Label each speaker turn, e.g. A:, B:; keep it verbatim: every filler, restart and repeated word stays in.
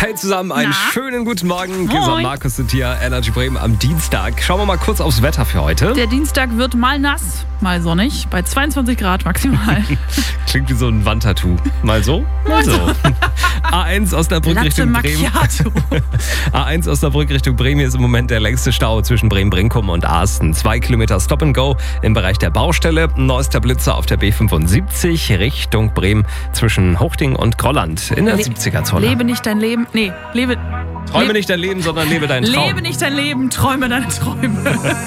A: Hey zusammen, einen
B: Na?
A: schönen guten Morgen.
B: Moin.
A: Gesa und Markus sind hier, Energy Bremen am Dienstag. Schauen wir mal kurz aufs Wetter für heute.
B: Der Dienstag wird mal nass, mal sonnig, bei zweiundzwanzig Grad maximal.
A: Klingt wie so ein Wandtattoo. Mal so, mal so. A eins Osnabrück
B: Latte
A: Richtung Bremen.
B: Macchiato.
A: A eins Osnabrück Richtung Bremen. Hier ist im Moment der längste Stau zwischen Bremen-Brinkum und Asten. Zwei Kilometer Stop and Go im Bereich der Baustelle. Neuester Blitzer auf der B fünfundsiebzig Richtung Bremen zwischen Hochding und Grolland in der
B: Le-
A: siebziger-Zone.
B: Lebe nicht dein Leben, nee, lebe...
A: Träume
B: lebe-
A: nicht dein Leben, sondern lebe deinen Traum.
B: Lebe nicht dein Leben, träume deine Träume.